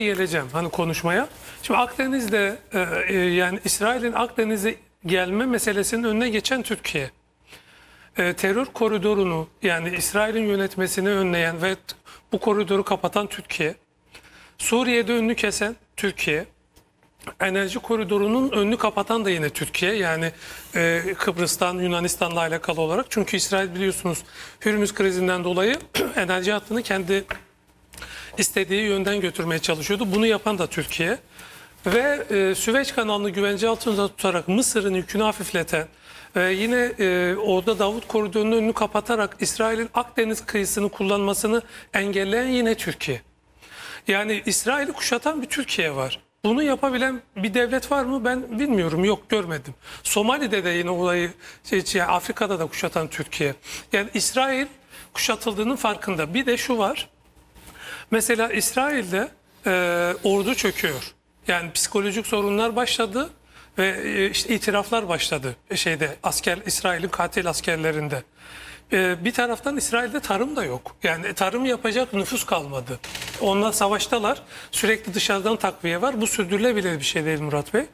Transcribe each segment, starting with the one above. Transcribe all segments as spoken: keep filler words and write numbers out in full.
geleceğim hani konuşmaya. Şimdi Akdeniz'de e, e, yani İsrail'in Akdeniz'e gelme meselesinin önüne geçen Türkiye. E, terör koridorunu yani İsrail'in yönetmesini önleyen ve bu koridoru kapatan Türkiye. Suriye'de önünü kesen Türkiye. Enerji koridorunun önünü kapatan da yine Türkiye. Yani e, Kıbrıs'tan, Yunanistan'la alakalı olarak. Çünkü İsrail biliyorsunuz Hürmüz krizinden dolayı enerji hattını kendi istediği yönden götürmeye çalışıyordu. Bunu yapan da Türkiye. Ve e, Süveyş kanalını güvence altında tutarak Mısır'ın yükünü hafifleten ve yine e, orada Davut koridorunun önünü kapatarak İsrail'in Akdeniz kıyısını kullanmasını engelleyen yine Türkiye. Yani İsrail'i kuşatan bir Türkiye var. Bunu yapabilen bir devlet var mı? Ben bilmiyorum. Yok, görmedim. Somali'de de yine olayı şey, Afrika'da da kuşatan Türkiye. Yani İsrail kuşatıldığının farkında. Bir de şu var. Mesela İsrail'de e, ordu çöküyor. Yani psikolojik sorunlar başladı ve e, işte itiraflar başladı şeyde asker İsrail'in katil askerlerinde. E, bir taraftan İsrail'de tarım da yok. Yani tarım yapacak nüfus kalmadı. Onlar savaştalar. Sürekli dışarıdan takviye var. Bu sürdürülebilir bir şey değil Murat Bey.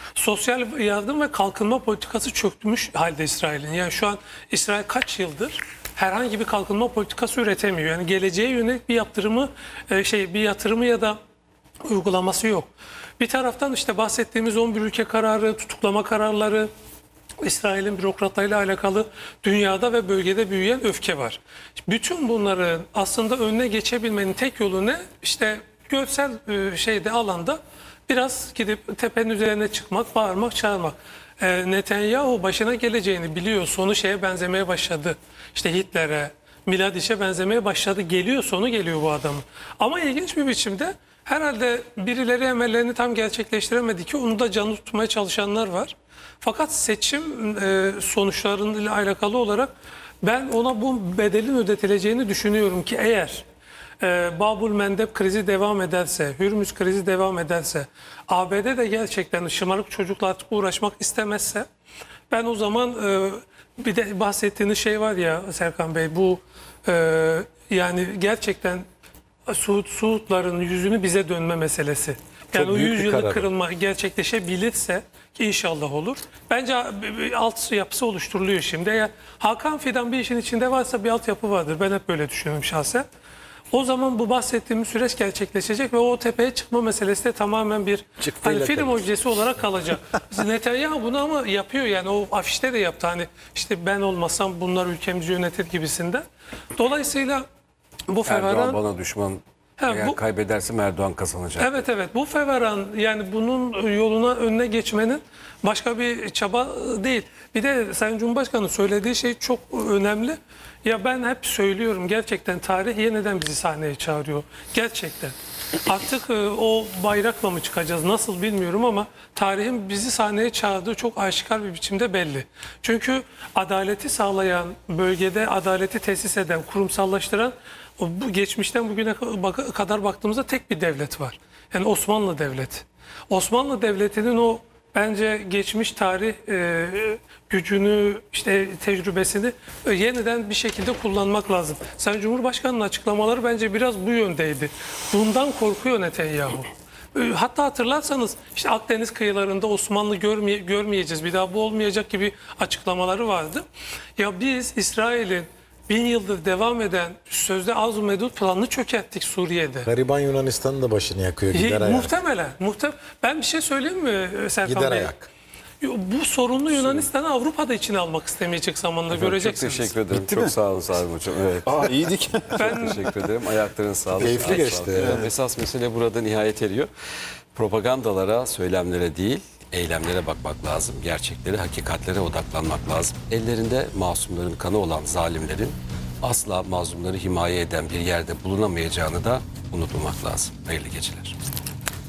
Sosyal yardım ve kalkınma politikası çökmüş halde İsrail'in. Yani şu an İsrail kaç yıldır herhangi bir kalkınma politikası üretemiyor. Yani geleceğe yönelik bir yaptırımı, şey bir yatırımı ya da uygulaması yok. Bir taraftan işte bahsettiğimiz on bir ülke kararı, tutuklama kararları, İsrail'in bürokratlarıyla alakalı dünyada ve bölgede büyüyen öfke var. Bütün bunların aslında önüne geçebilmenin tek yolu ne? İşte görsel şeyde alanda biraz gidip tepenin üzerine çıkmak, bağırmak, çağırmak. E, Netanyahu başına geleceğini biliyor. Sonu şeye benzemeye başladı. İşte Hitler'e, Miladiş'e benzemeye başladı. Geliyor, sonu geliyor bu adamın. Ama ilginç bir biçimde herhalde birileri emellerini tam gerçekleştiremedi ki onu da canlı tutmaya çalışanlar var. Fakat seçim e, sonuçlarıyla alakalı olarak ben ona bu bedelin ödetileceğini düşünüyorum ki eğer e, Babul Mendeb krizi devam ederse, Hürmüz krizi devam ederse, A B D de gerçekten şımarık çocukla artık uğraşmak istemezse ben o zaman e, bir de bahsettiğiniz şey var ya Serkan Bey, bu e, yani gerçekten Suud, Suudların yüzünü bize dönme meselesi. Yani Çok o büyük yüz bir yıllık karar. kırılma gerçekleşebilirse ki inşallah olur. Bence bir alt yapısı oluşturuluyor şimdi. Eğer Hakan Fidan bir işin içinde varsa bir altyapı vardır. Ben hep böyle düşünüyorum şahsen. O zaman bu bahsettiğimiz süreç gerçekleşecek ve o tepeye çıkma meselesi de tamamen bir hani film objesi olarak kalacak. Netanyahu bunu ama yapıyor, yani o afişte de yaptı. Hani işte ben olmasam bunlar ülkemizi yönetir gibisinden. Dolayısıyla bu feveran... Erdoğan bana düşman. Ha, Eğer bu, kaybedersem Erdoğan kazanacak. evet evet, bu feveran yani bunun yoluna önüne geçmenin başka bir çaba değil. Bir de Sayın Cumhurbaşkanı söylediği şey çok önemli. Ya ben hep söylüyorum, gerçekten tarih yeniden bizi sahneye çağırıyor. Gerçekten. Artık o bayrakla mı çıkacağız nasıl bilmiyorum ama tarihin bizi sahneye çağırdığı çok aşikar bir biçimde belli. Çünkü adaleti sağlayan, bölgede adaleti tesis eden, kurumsallaştıran, bu geçmişten bugüne kadar baktığımızda tek bir devlet var. Yani Osmanlı Devleti. Osmanlı Devleti'nin o bence geçmiş tarih e, gücünü, işte tecrübesini e, yeniden bir şekilde kullanmak lazım. Sayın Cumhurbaşkanı'nın açıklamaları bence biraz bu yöndeydi. Bundan korkuyor Netanyahu. Hatta hatırlarsanız işte Akdeniz kıyılarında Osmanlı görmeye, görmeyeceğiz, bir daha bu olmayacak gibi açıklamaları vardı. Ya biz İsrail'in bin yıldır devam eden sözde Arz-ı Medud planını çökerttik Suriye'de. Gariban Yunanistan'ın da başını yakıyor, gider ayak. Muhtemelen. Muhtem ben bir şey söyleyeyim mi Serkan Gider Bey? ayak. Bu sorunlu Yunanistan'ı Avrupa'da içine almak istemeyecek zamanda Efendim, göreceksiniz. Çok teşekkür ederim. Bitti çok mi? sağ olun Salim Hocam. Evet. Aa iyiydik. Ben Teşekkür ederim. Ayaklarınız sağlık. Keyifli Sağlık, geçti, sağlık. evet. Esas mesele burada nihayet eriyor. Propagandalara, söylemlere değil, eylemlere bakmak lazım. Gerçeklere, hakikatlere odaklanmak lazım. Ellerinde masumların kanı olan zalimlerin asla mazlumları himaye eden bir yerde bulunamayacağını da unutmamak lazım. Hayırlı geceler.